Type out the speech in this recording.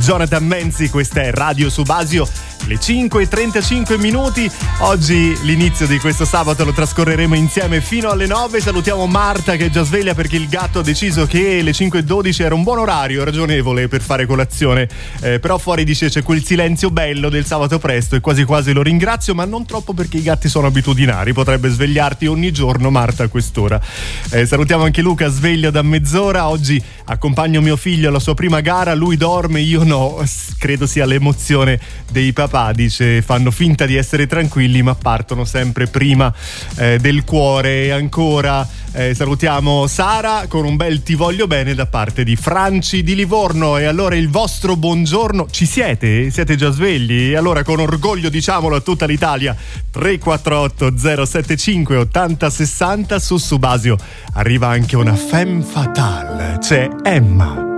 Jonathan Menzi, questa è Radio Subasio, le 5:35 minuti. Oggi l'inizio di questo sabato lo trascorreremo insieme fino alle 9. Salutiamo Marta che è già sveglia perché il gatto ha deciso che le 5:12 era un buon orario ragionevole per fare colazione, però fuori dice c'è quel silenzio bello del sabato presto e quasi quasi lo ringrazio, ma non troppo perché i gatti sono abitudinari, potrebbe svegliarti ogni giorno Marta a quest'ora. Salutiamo anche Luca, sveglio da mezz'ora. Oggi accompagno mio figlio alla sua prima gara, lui dorme, io no, credo sia l'emozione dei papà, dice, fanno finta di essere tranquilli ma partono sempre prima del cuore. E ancora salutiamo Sara con un bel ti voglio bene da parte di Franci di Livorno. E allora il vostro buongiorno, ci siete? Siete già svegli? E allora con orgoglio diciamolo a tutta l'Italia: 348 075 80 60. Su Subasio arriva anche una femme fatale, c'è Emma.